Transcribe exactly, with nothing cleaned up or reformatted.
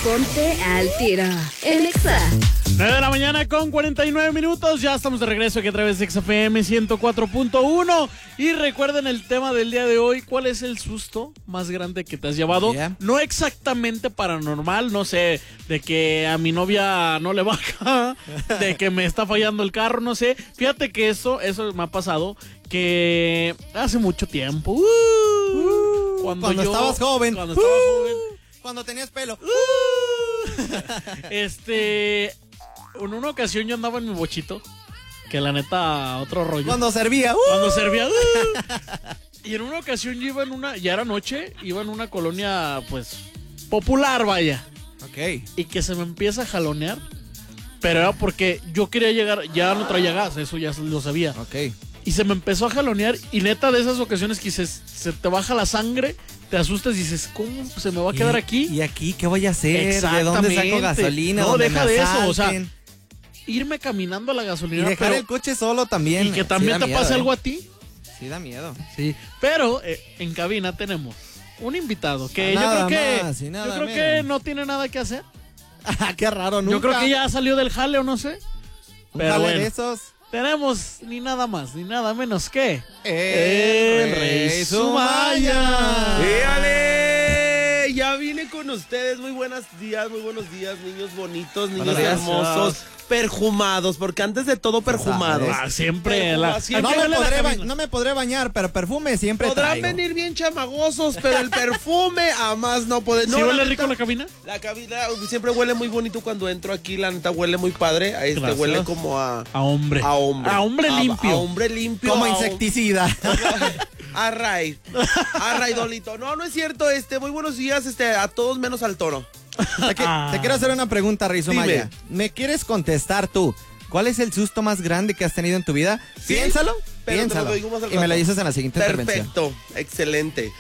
Ponte al tiro en Exa. nueve de la mañana con cuarenta y nueve minutos. Ya estamos de regreso aquí a través de Exa F M ciento cuatro punto uno. Y recuerden el tema del día de hoy. ¿Cuál es el susto más grande que te has llevado? Yeah. No exactamente paranormal, no sé, de que a mi novia no le baja, de que me está fallando el carro, no sé. Fíjate que eso, eso me ha pasado, que hace mucho tiempo. Uh, uh, cuando cuando yo, estabas joven. Cuando estaba uh, joven. Cuando tenías pelo. Uh, este... En una ocasión yo andaba en mi bochito, que la neta, otro rollo. Cuando servía. Uh. Cuando servía. Uh. Y en una ocasión yo iba en una, ya era noche, iba en una colonia, pues, popular, vaya. Ok. Y que se me empieza a jalonear, pero era porque yo quería llegar, ya no traía gas, eso ya lo sabía. Ok. Y se me empezó a jalonear y neta de esas ocasiones que se, se te baja la sangre, te asustas y dices, ¿cómo se me va a quedar ¿Y, aquí? ¿Y aquí qué voy a hacer? ¿De dónde saco gasolina? No, deja de eso, o sea, asalten? irme caminando a la gasolinera. Y dejar pero, el coche solo también. Y que también sí te miedo, pase eh. algo a ti. Sí, da miedo. Sí, pero eh, en cabina tenemos un invitado que nada yo creo que, más, y nada yo creo menos. que no tiene nada que hacer. Qué raro, nunca. Yo creo que ya salió del jale o no sé. Un Pero jale bueno, de esos. tenemos ni nada más, ni nada menos que El, el Rey Rey Sumaya. ¡Éale! Ya vine con ustedes. Muy buenos días, muy buenos días, niños bonitos, niños Buenos días. hermosos, perfumados, porque antes de todo perfumados. Ah, siempre Perfuma, la, siempre No me, la podré ba- cabina. no me podré bañar, pero perfume siempre Podrán traigo. venir bien chamagosos, pero el perfume a más no poder. No, ¿Sí la huele neta, rico la cabina? La cabina siempre huele muy bonito cuando entro aquí, la neta huele muy padre. Este Gracias. huele como a A hombre. a hombre. A hombre A- limpio. A, hombre limpio. Como a- insecticida. A Ray. A Raidolito. No, no es cierto, este, muy buenos días, este, a todos menos al toro. Te, que- te quiero hacer una pregunta, Rey Sumaya. Dime. ¿Me quieres contestar tú? ¿Cuál es el susto más grande que has tenido en tu vida? Sí, Piénsalo, pero te piénsalo. lo digo más al Y me lo rato. dices en la siguiente intervención. Perfecto, excelente.